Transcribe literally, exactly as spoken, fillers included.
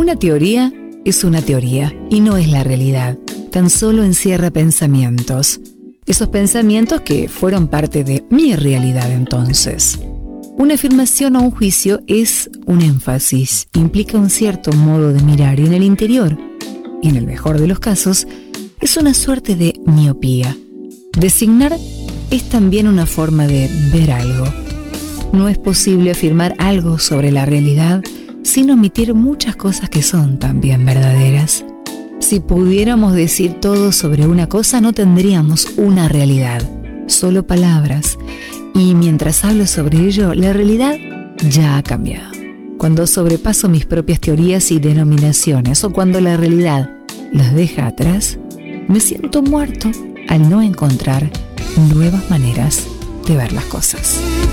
Una teoría es una teoría y no es la realidad. Tan solo encierra pensamientos. Esos pensamientos que fueron parte de mi realidad entonces. Una afirmación o un juicio es un énfasis, implica un cierto modo de mirar y en el interior, y en el mejor de los casos, es una suerte de miopía. Designar es también una forma de ver algo. No es posible afirmar algo sobre la realidad sin omitir muchas cosas que son también verdaderas. Si pudiéramos decir todo sobre una cosa, no tendríamos una realidad, solo palabras. Y mientras hablo sobre ello, la realidad ya ha cambiado. Cuando sobrepaso mis propias teorías y denominaciones, o cuando la realidad las deja atrás, me siento muerto al no encontrar nuevas maneras de ver las cosas.